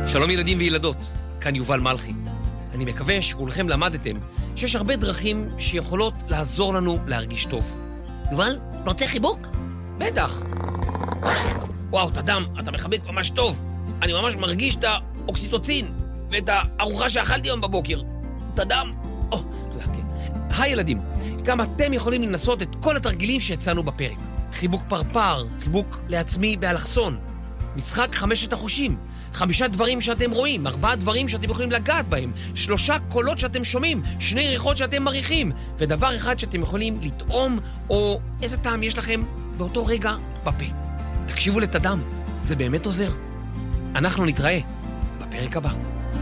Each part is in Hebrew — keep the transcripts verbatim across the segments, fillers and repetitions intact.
שלום ילדים וילדות, כאן יובל מלכי. אני מקווה שכולכם למדתם שיש הרבה דרכים שיכולות לעזור לנו להרגיש טוב. יובל, רוצה חיבוק? בטח. וואו, תדם, אתה מחבק ממש טוב. אני ממש מרגיש את האוקסיטוצין ואת הארוחה שאכלתי היום בבוקר. תדם. או, תודה, כן. היי ילדים, גם אתם יכולים לנסות את כל התרגילים שהצענו בפרק. חיבוק פרפר, חיבוק לעצמי באלכסון, משחק חמשת החושים, חמישה דברים שאתם רואים, ארבעה דברים שאתם יכולים לגעת בהם, שלושה קולות שאתם שומעים, שני ריחות שאתם מריחים, ודבר אחד שאתם יכולים לטעום, או איזה טעם יש לכם באותו רגע בפה. תקשיבו לתדם, זה באמת עוזר. אנחנו נתראה בפרק הבא.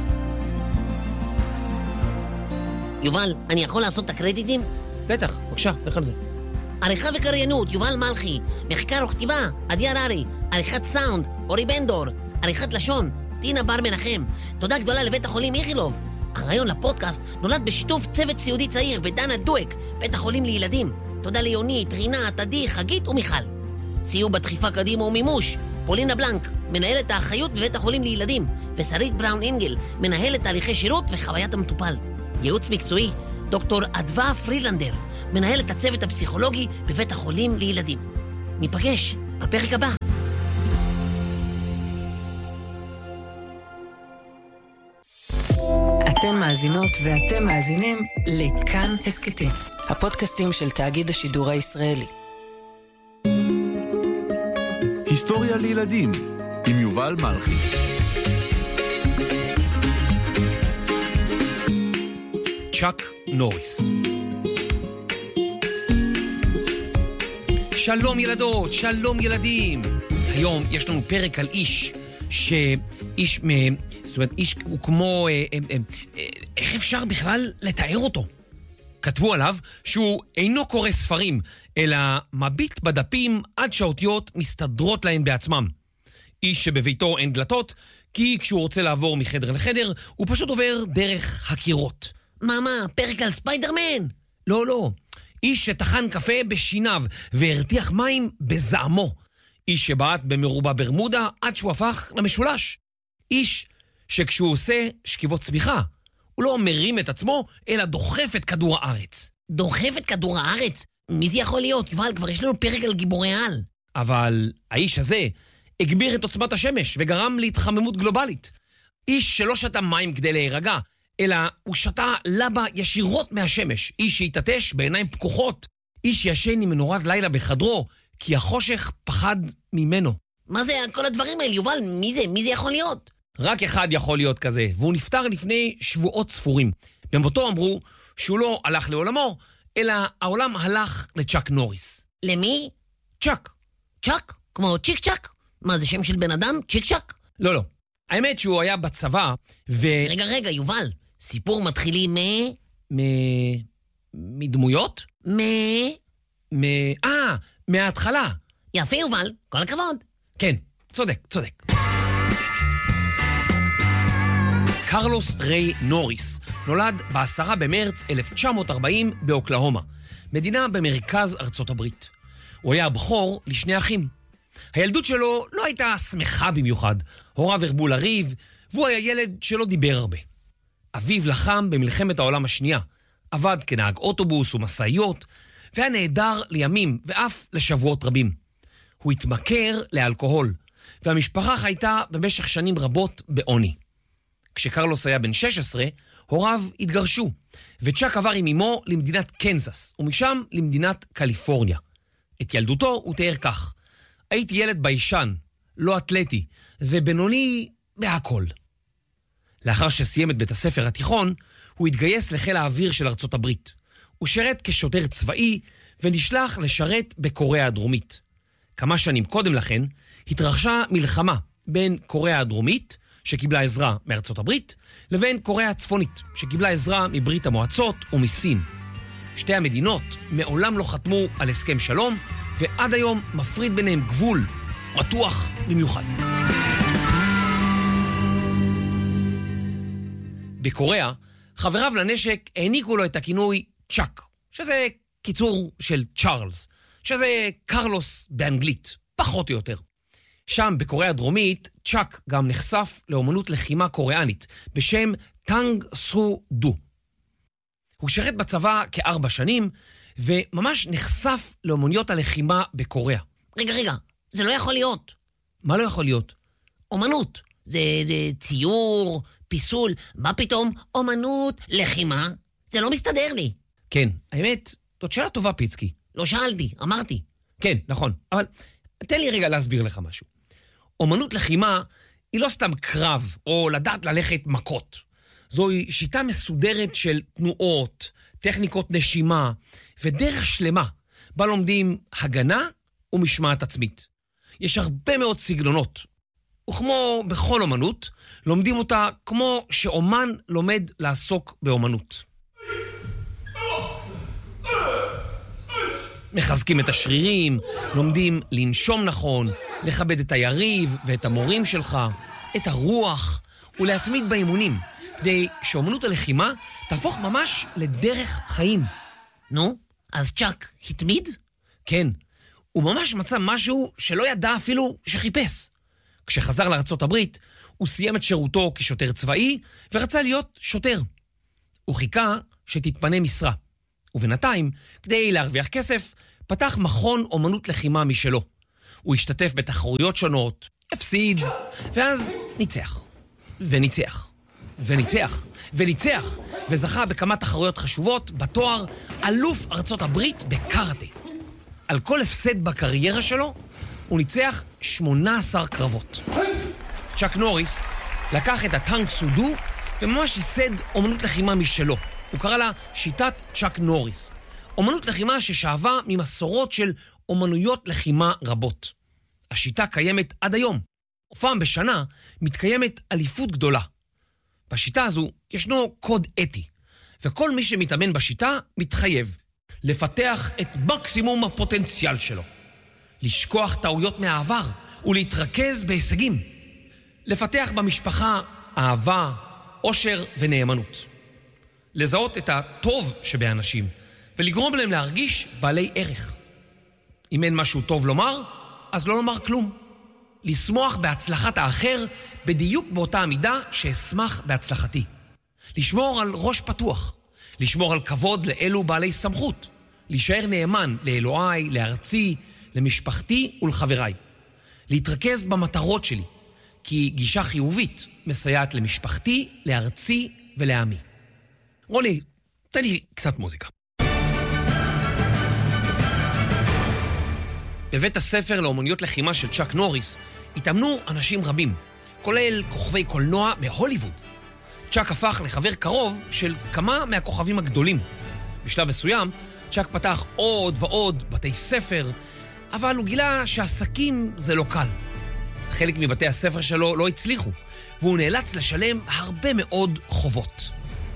יובל, אני יכול לעשות את הקרדיטים? בטח, בבקשה, לך על זה. עריכה וקריינות, יובל מלכי. מחקר וכתיבה, עדי הררי. עריכת סאונד, אורי בנדור. עריכת לשון, טינה בר מנחם. תודה גדולה לבית החולים איכילוב. הרעיון לפודקאסט נולד בשיתוף צוות סיעודי צעיר ודנה דואק, בית החולים לילדים. תודה ליונית, רינת, עדי, חגית ומיכל. סיוע בדחיפה קדימה ומימוש, פולינה בלנק, מנהלת האחיות בבית החולים לילדים, ושרית בראון אינגל, מנהלת תהליכי שירות וחוויית המטופל. ייעוץ מקצועי, דוקטור אדווה פרילנדר, מנהלת הצוות הפסיכולוגי בבית החולים לילדים. ניפגש בפרק הבא. אתן מאזינות ואתם מאזינים לכאן הסקטים, הפודקאסטים של תאגיד השידור הישראלי. היסטוריה לילדים עם יובל מלכי. צ'אק נוריס. שלום ילדות, שלום ילדים. היום יש לנו פרק על איש, שאיש, זאת אומרת, איש הוא כמו, אה, אה, אה, איך אפשר בכלל לתאר אותו? כתבו עליו שהוא אינו קורא ספרים, אלא מביט בדפים עד שהאותיות מסתדרות להן בעצמם. איש שבביתו אין דלתות, כי כשהוא רוצה לעבור מחדר לחדר, הוא פשוט עובר דרך הקירות. מה, מה, פרק על ספיידרמן? לא, לא. איש שטחן קפה בשיניו והרתיח מים בזעמו. איש שבעט במרובע ברמודה עד שהוא הפך למשולש. איש שכשהוא עושה שכיבות צמיחה, הוא לא מרים את עצמו, אלא דוחף את כדור הארץ. דוחף את כדור הארץ? מי זה יכול להיות? יובל, כבר יש לנו פרק על גיבורי על. אבל האיש הזה הגביר את עוצמת השמש וגרם להתחממות גלובלית. איש שלא שתה מים כדי להירגע, אלא הוא שתה לבה ישירות מהשמש. איש שהתעטש בעיניים פקוחות. איש שישן עם מנורת לילה בחדרו, כי החושך פחד ממנו. מה זה כל הדברים האלה, יובל? מי זה? מי זה יכול להיות? רק אחד יכול להיות כזה, והוא נפטר לפני שבועות ספורים. במותו אמרו שהוא לא הלך לעולמו, אלא העולם הלך לצ'אק נוריס. למי? צ'אק. צ'אק? כמו צ'יק צ'אק? מה, זה שם של בן אדם? צ'יק צ'אק? לא, לא. האמת שהוא היה בצבא, ו... רגע, רגע, יובל. סיפור מתחילים מ... מ... מדמויות? מ... מ... אה, מההתחלה. יפה, יובל. כל הכבוד. כן, צודק, צודק. קרלוס ריי נוריס נולד בעשרה במרץ אלף תשע מאות ארבעים באוקלהומה, מדינה במרכז ארצות הברית. הוא היה הבכור לשני אחים. הילדות שלו לא הייתה שמחה במיוחד. הוריו הרבו לריב, והוא היה ילד שלא דיבר הרבה. אביו לחם במלחמת העולם השנייה, עבד כנהג אוטובוס ומסעיות, והיה נהדר לימים ואף לשבועות רבים. הוא התמכר לאלכוהול, והמשפחה חייתה במשך שנים רבות בעוני. כשקרלוס היה בן שש עשרה, הוריו התגרשו, וצ'אק עבר עם אמו למדינת קנזס, ומשם למדינת קליפורניה. את ילדותו הוא תיאר כך: הייתי ילד ביישן, לא אתלטי, ובינוני בהכל. לאחר שסיים את בית הספר התיכון, הוא התגייס לחיל האוויר של ארצות הברית. הוא שירת כשוטר צבאי, ונשלח לשרת בקוריאה הדרומית. כמה שנים קודם לכן, התרחשה מלחמה בין קוריאה הדרומית, שקיבלה עזרה מארצות הברית, לבין קוריאה הצפונית, שקיבלה עזרה מברית המועצות ומסין. שתי המדינות מעולם לא חתמו על הסכם שלום, ועד היום מפריד ביניהם גבול רתוח במיוחד. בקוריאה, חבריו לנשק העניקו לו את הכינוי צ'אק, שזה קיצור של צ'ארלס, שזה קרלוס באנגלית, פחות או יותר. שם, בקוריאה הדרומית, צ'אק גם נחשף לאומנות לחימה קוריאנית, בשם טאנג סו דו. הוא שירת בצבא כארבע שנים, וממש נחשף לאומנויות הלחימה בקוריאה. רגע, רגע, זה לא יכול להיות. מה לא יכול להיות? אומנות. זה, זה ציור, פיסול. מה פתאום? אומנות, לחימה. זה לא מסתדר לי. כן, האמת, זאת שאלה טובה, פיצקי. לא שאלתי, אמרתי. כן, נכון. אבל תן לי רגע להסביר לך משהו. אומנות לחימה היא לא סתם קרב או לדעת ללכת מכות. זוהי שיטה מסודרת של תנועות, טכניקות נשימה ודרך שלמה, בה לומדים הגנה ומשמעת עצמית. יש הרבה מאוד סגנונות, וכמו בכל אומנות, לומדים אותה כמו שאומן לומד לעסוק באומנות. מחזקים את השרירים, לומדים לנשום נכון, לכבד את היריב ואת המורים שלך, את הרוח, ולהתמיד באימונים, כדי שאומנות הלחימה תהפוך ממש לדרך חיים. נו, אז צ'אק התמיד? כן, הוא ממש מצא משהו שלא ידע אפילו שחיפש. כשחזר לארצות הברית, הוא סיים את שירותו כשוטר צבאי ורצה להיות שוטר. הוא חיכה שתתפנה משרה. ובינתיים, כדי להרוויח כסף, פתח מכון אומנות לחימה משלו. הוא השתתף בתחרויות שונות, הפסיד, ואז ניצח. וניצח. וניצח. וניצח. וזכה בכמה תחרויות חשובות בתואר אלוף ארצות הברית בקראטה. על כל הפסד בקריירה שלו, הוא ניצח שמונה עשר קרבות. צ'אק נוריס לקח את הטאנג סו דו וממש ייסד אומנות לחימה משלו. הוא קרא לה שיטת צ'אק נוריס. אומנות לחימה ששאבה ממסורות של אומנויות לחימה רבות. השיטה קיימת עד היום. ופעם בשנה מתקיימת אליפות גדולה. בשיטה הזו ישנו קוד אתי, וכל מי שמתאמן בשיטה מתחייב לפתח את מקסימום הפוטנציאל שלו, לשכוח טעויות מהעבר ולהתרכז בהישגים, לפתח במשפחה אהבה, אושר ונאמנות, לזהות את הטוב שבאנשים ולגרום להם להרגיש בעלי ערך. אם אין משהו טוב לומר, אז לא לומר כלום. לשמוח בהצלחת האחר בדיוק באותה המידה שאשמח בהצלחתי. לשמור על ראש פתוח, לשמור על כבוד לאלו בעלי סמכות, להישאר נאמן לאלוהי, לארצי, למשפחתי ולחבריי. להתרכז במטרות שלי, כי גישה חיובית מסייעת למשפחתי, לארצי ולעמי. רוני, תן לי קצת מוזיקה. בבית הספר לאומנויות לחימה של צ'אק נוריס התאמנו אנשים רבים, כולל כוכבי קולנוע מהוליווד. צ'אק הפך לחבר קרוב של כמה מהכוכבים הגדולים. בשלב מסוים, צ'אק פתח עוד ועוד בתי ספר, אבל הוא גילה שעסקים זה לא קל. חלק מבתי הספר שלו לא הצליחו, והוא נאלץ לשלם הרבה מאוד חובות.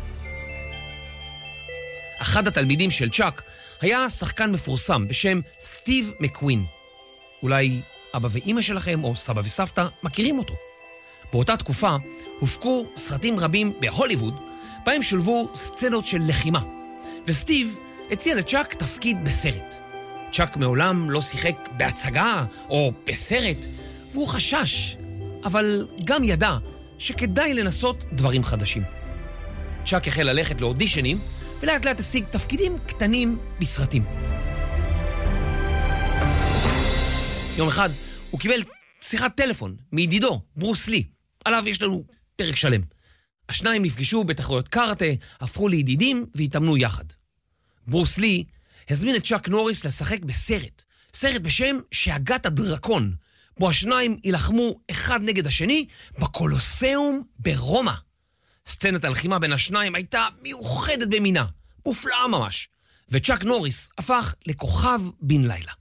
אחד התלמידים של צ'אק היה שחקן מפורסם בשם סטיב מקווין. אולי אבא ואמא שלכם או סבא וסבתא מכירים אותו. באותה תקופה הופקו סרטים רבים בהוליווד, בהם שולבו סצנות של לחימה, וסטיב הציע לצ'אק תפקיד בסרט. צ'אק מעולם לא שיחק בהצגה או בסרט, והוא חשש, אבל גם ידע שכדאי לנסות דברים חדשים. צ'אק החל ללכת לאודישנים, ולאט לאט השיג תפקידים קטנים בסרטים. יום אחד הוא קיבל שיחת טלפון מידידו, ברוס לי. עליו יש לנו פרק שלם. השניים נפגשו בתחרויות קראטה, הפכו לידידים והתאמנו יחד. ברוס לי הזמין את צ'אק נוריס לשחק בסרט, סרט בשם שאגת הדרקון, בו השניים ילחמו אחד נגד השני בקולוסיאום ברומא. סצנת הלחימה בין השניים הייתה מיוחדת במינה, מופלאה ממש, וצ'אק נוריס הפך לכוכב בן לילה.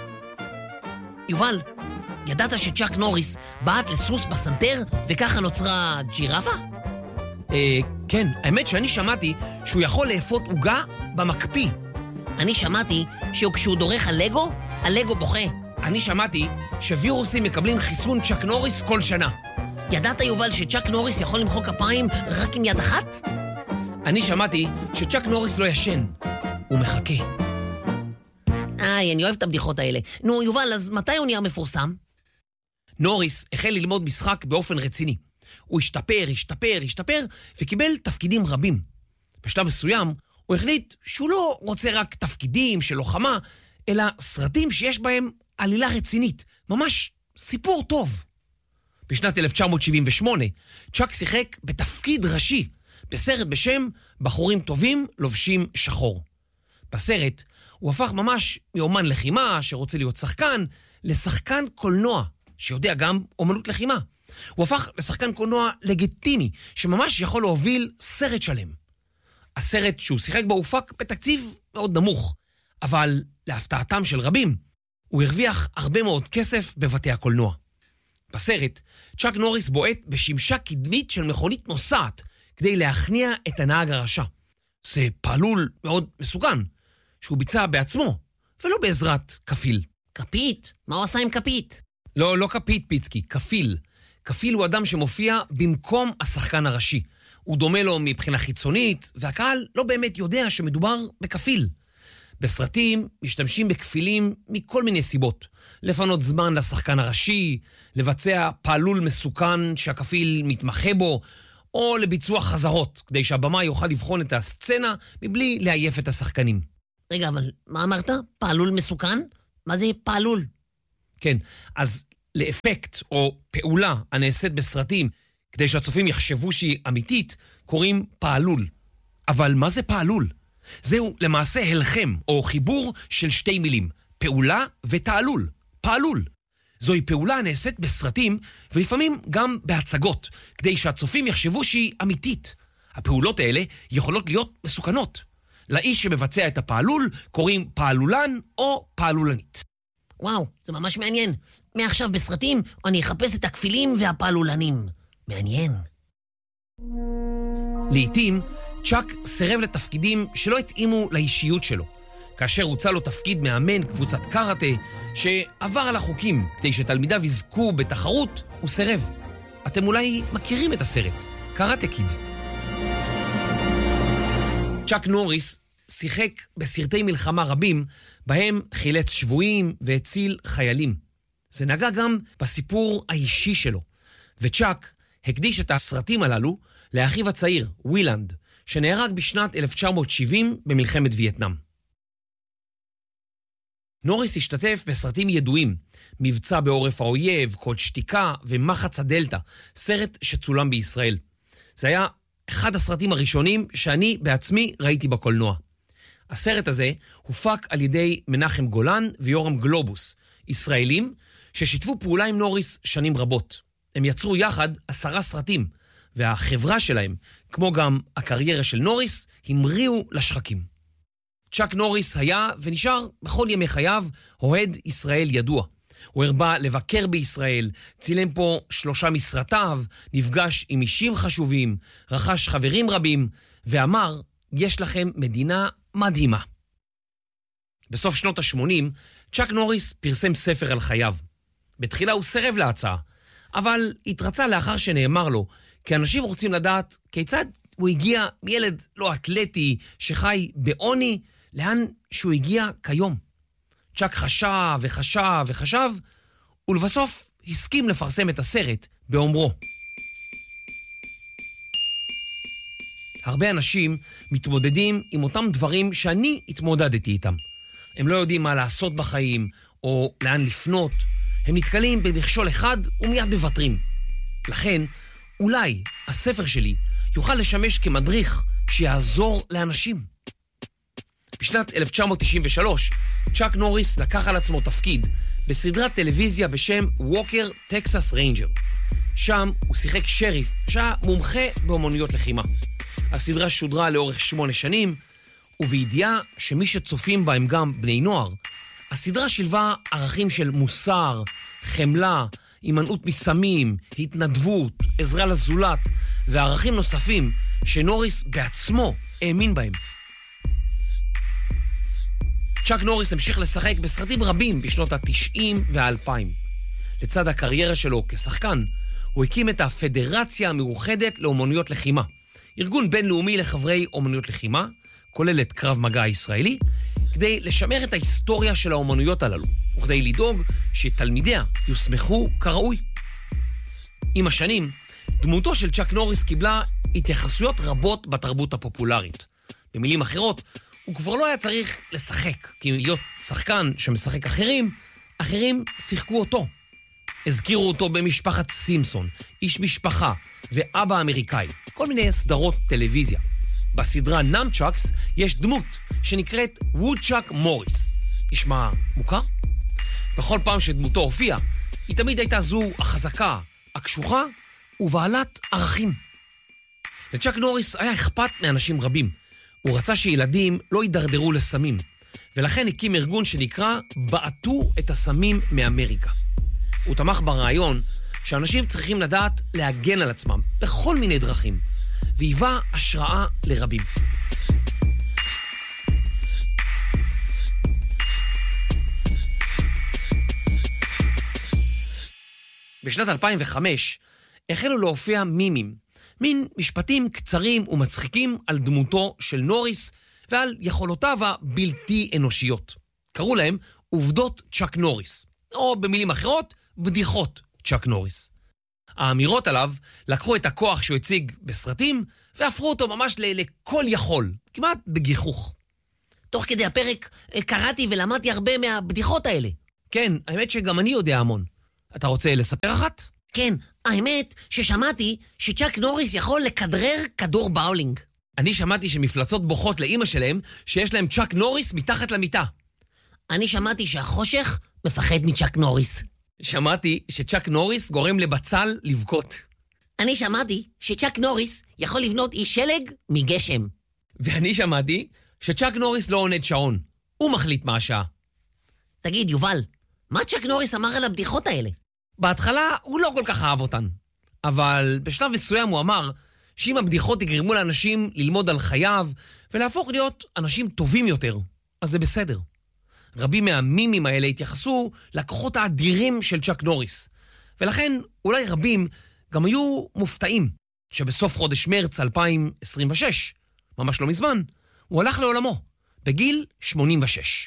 יובל, ידעת שצ'אק נוריס בעט לסוס בסנטר וככה נוצרה ג'ירפה? אה, כן, האמת שאני שמעתי שהוא יכול לאפות עוגה במקפיא. אני שמעתי שכשהוא דורך על לגו, הלגו בוכה. אני שמעתי שווירוסים מקבלים חיסון צ'אק נוריס כל שנה. ידעת, יובל, שצ'אק נוריס יכול למחוא כפיים רק עם יד אחת? אני שמעתי שצ'אק נוריס לא ישן, הוא מחכה. איי, אני אוהב את הבדיחות האלה. נו, יובל, אז מתי הוא נהיה מפורסם? נוריס החל ללמוד משחק באופן רציני. הוא השתפר, השתפר, השתפר, וקיבל תפקידים רבים. בשלב מסוים הוא החליט שהוא לא רוצה רק תפקידים של לוחמה, אלא סרטים שיש בהם עלילה רצינית, ממש סיפור טוב. בשנת אלף תשע מאות שבעים ושמונה, צ'אק שיחק בתפקיד ראשי, בסרט בשם בחורים טובים לובשים שחור. בסרט הוא הפך ממש מאומן לחימה שרוצה להיות שחקן, לשחקן קולנוע, שיודע גם אומנות לחימה. הוא הפך לשחקן קולנוע לגיטימי, שממש יכול להוביל סרט שלם. הסרט שהוא שיחק בו הופק בתקציב מאוד נמוך, אבל להפתעתם של רבים, הוא הרוויח הרבה מאוד כסף בבתי הקולנוע. בסרט, צ'אק נוריס בועט בשמשה קדמית של מכונית נוסעת, כדי להכניע את הנהג הרשע. זה פעלול מאוד מסוכן, שהוא ביצע בעצמו, ולא בעזרת כפיל. כפית? מה הוא עשה עם כפית? לא, לא כפית פיצקי, כפיל. כפיל הוא אדם שמופיע במקום השחקן הראשי. הוא דומה לו מבחינה חיצונית, והקהל לא באמת יודע שמדובר בכפיל. בסרטים משתמשים בכפילים מכל מיני סיבות. לפנות זמן לשחקן הראשי, לבצע פעלול מסוכן שהכפיל מתמחה בו, או לביצוע חזרות, כדי שהבמה יוכל לבחון את הסצנה מבלי להעייף את השחקנים. רגע, אבל מה אמרת? פעלול מסוכן? מה זה פעלול? כן, אז לאפקט או פעולה הנעשית בסרטים, כדי שהצופים יחשבו שהיא אמיתית, קוראים פעלול. אבל מה זה פעלול? זהו למעשה הלחם או חיבור של שתי מילים, פעולה ותעלול, פעלול. זוהי פעולה הנעשית בסרטים ולפעמים גם בהצגות, כדי שהצופים יחשבו שהיא אמיתית. הפעולות האלה יכולות להיות מסוכנות. לאיש שמבצע את הפעלול קוראים פעלולן או פעלולנית. וואו, זה ממש מעניין. מעכשיו בסרטים אני אחפש את הכפילים והפעלולנים. מעניין. לעתים צ'אק סירב לתפקידים שלא התאימו לאישיות שלו. כאשר הוצע לו תפקיד מאמן קבוצת קראטה שעבר על החוקים כדי שתלמידיו יזכו בתחרות, הוא סירב. אתם אולי מכירים את הסרט, קראטה קיד. צ'אק נוריס שיחק בסרטי מלחמה רבים, בהם חילץ שבויים והציל חיילים. זה נגע גם בסיפור האישי שלו. וצ'אק הקדיש את הסרטים הללו לאחיו הצעיר, ווילנד, שנהרג בשנת אלף תשע מאות שבעים במלחמת וייטנאם. נוריס השתתף בסרטים ידועים, מבצע בעורף האויב, קוד שתיקה ומחץ הדלטה, סרט שצולם בישראל. זה היה אחד הסרטים הראשונים שאני בעצמי ראיתי בקולנוע. הסרט הזה הופק על ידי מנחם גולן ויורם גלובוס, ישראלים ששיתפו פעולה עם נוריס שנים רבות. הם יצרו יחד עשרה סרטים, והחברה שלהם, כמו גם הקריירה של נוריס, המריאו לשחקים. צ'אק נוריס היה ונשאר בכל ימי חייו אוהד ישראל ידוע. הוא הרבה לבקר בישראל, צילם פה שלושה מסרטיו, נפגש עם אישים חשובים, רכש חברים רבים, ואמר, יש לכם מדינה מדהימה. בסוף שנות ה-שמונים, צ'אק נוריס פרסם ספר על חייו. בתחילה הוא סירב להצעה, אבל התרצה לאחר שנאמר לו, כי אנשים רוצים לדעת כיצד הוא הגיע מילד לא אתלטי שחי בעוני, לאן שהוא הגיע כיום. צ'אק חשב וחשב וחשב, ולבסוף הסכים לפרסם את הסרט באומרו. הרבה אנשים מתמודדים עם אותם דברים שאני התמודדתי איתם. הם לא יודעים מה לעשות בחיים, או לאן לפנות. הם נתקלים במכשול אחד ומיד מוותרים. לכן, אולי הספר שלי יוכל לשמש כמדריך שיעזור לאנשים. בשנת אלף תשע מאות תשעים ושלוש, צ'אק נוריס לקח על עצמו תפקיד בסדרת טלוויזיה בשם ווקר טקסס ריינג'ר. שם הוא שיחק שריף שהיה מומחה באומנויות לחימה. הסדרה שודרה לאורך שמונה שנים, ובידיעה שמי שצופים בה הם גם בני נוער, הסדרה שילבה ערכים של מוסר, חמלה, הימנעות מסמים, התנדבות, עזרה לזולת, וערכים נוספים שנוריס בעצמו האמין בהם. צ'אק נוריס המשיך לשחק בסרטים רבים בשנות ה-תשעים וה-אלפיים. לצד הקריירה שלו כשחקן, הוא הקים את הפדרציה המאוחדת לאומנויות לחימה, ארגון בינלאומי לחברי אומנויות לחימה, כולל את קרב מגע הישראלי, כדי לשמר את ההיסטוריה של האומנויות הללו, וכדי לדאוג שתלמידיה יוסמכו כראוי. עם השנים, דמותו של צ'אק נוריס קיבלה התייחסויות רבות בתרבות הפופולרית. במילים אחרות, הוא כבר לא היה צריך לשחק, כי להיות שחקן שמשחק אחרים, אחרים שיחקו אותו. הזכירו אותו במשפחת סימפסון, איש משפחה ואבא אמריקאי, כל מיני סדרות טלוויזיה. בסדרה נאנצ'אקס יש דמות שנקראת וודצ'אק מוריס. נשמע מוכר? בכל פעם שדמותו הופיעה, היא תמיד הייתה זו החזקה, הקשוחה ובעלת ערכים. לצ'אק נוריס היה אכפת מאנשים רבים. הוא רצה שילדים לא יידרדרו לסמים, ולכן הקים ארגון שנקרא בעטו את הסמים מאמריקה. הוא תמך ברעיון שאנשים צריכים לדעת להגן על עצמם בכל מיני דרכים, והיווה השראה לרבים. בשנת אלפיים וחמש החלו להופיע מימים, מין משפטים קצרים ומצחיקים על דמותו של נוריס ועל יכולותיו הבלתי אנושיות. קראו להם עובדות צ'אק נוריס, או במילים אחרות, בדיחות צ'אק נוריס. האמירות עליו לקחו את הכוח שהוא הציג בסרטים והפכו אותו ממש לכל יכול, כמעט בגיחוך. תוך כדי הפרק קראתי ולמדתי הרבה מהבדיחות האלה. כן, האמת שגם אני יודע המון. אתה רוצה לספר אחת? כן, האמת ששמעתי שצ'אק נוריס יכול לכדרר כדור באולינג. אני שמעתי שמפלצות בוכות לאמא שלהם שיש להם צ'אק נוריס מתחת למיטה. אני שמעתי שהחושך מפחד מצ'אק נוריס. שמעתי שצ'אק נוריס גורם לבצל לבכות. אני שמעתי שצ'אק נוריס יכול לבנות אי שלג מגשם. ואני שמעתי שצ'אק נוריס לא עונד שעון. הוא מחליט מה השעה. תגיד, יובל, מה צ'אק נוריס אמר על הבדיחות האלה? בהתחלה הוא לא כל כך אהב אותן. אבל בשלב מסוים הוא אמר שאם הבדיחות יגרמו לאנשים ללמוד על חייו ולהפוך להיות אנשים טובים יותר, אז זה בסדר. רבים מהמימים האלה התייחסו לכוחות האדירים של צ'אק נוריס. ולכן אולי רבים גם היו מופתעים שבסוף חודש מרץ אלפיים עשרים ושש, ממש לא מזמן, הוא הלך לעולמו, בגיל שמונים ושש.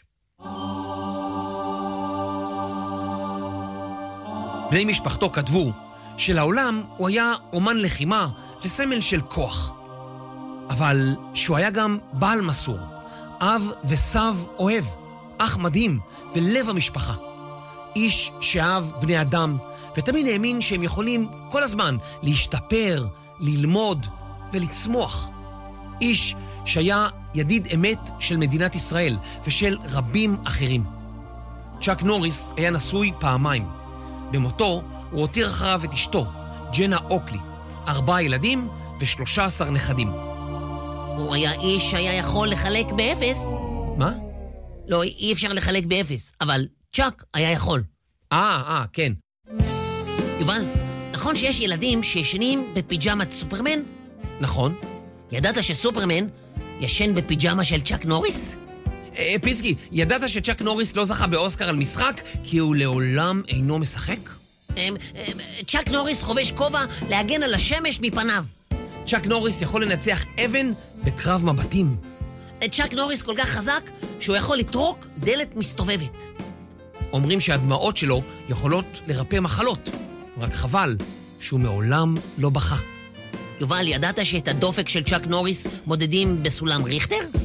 בני משפחתו כתבו שלעולם הוא היה אומן לחימה וסמל של כוח. אבל שהוא היה גם בעל מסור, אב וסב אוהב, אח מדהים ולב המשפחה. איש שאהב בני אדם ותמיד האמין שהם יכולים כל הזמן להשתפר, ללמוד ולצמוח. איש שהיה ידיד אמת של מדינת ישראל ושל רבים אחרים. צ'אק נוריס היה נשוי פעמיים. במותו הוא הותיר אחריו את אשתו, ג'נה אוקלי, ארבעה ילדים ושלושה עשר נכדים. הוא היה איש שהיה יכול לחלק באפס. מה? לא, אי אפשר לחלק באפס, אבל צ'אק היה יכול. אה, אה, כן. יובל, נכון שיש ילדים שישנים בפיג'מת סופרמן? נכון. ידעת שסופרמן ישן בפיג'מה של צ'אק נוריס? אה, פיצקי, ידעת שצ'אק נוריס לא זכה באוסקר על משחק כי הוא לעולם אינו משחק? צ'אק נוריס חובש כובע להגן על השמש מפניו. צ'אק נוריס יכול לנצח אבן בקרב מבטים. צ'אק נוריס כל כך חזק שהוא יכול לטרוק דלת מסתובבת. אומרים שהדמעות שלו יכולות לרפא מחלות, רק חבל שהוא מעולם לא בכה. יובל, ידעת שאת הדופק של צ'אק נוריס מודדים בסולם ריכטר?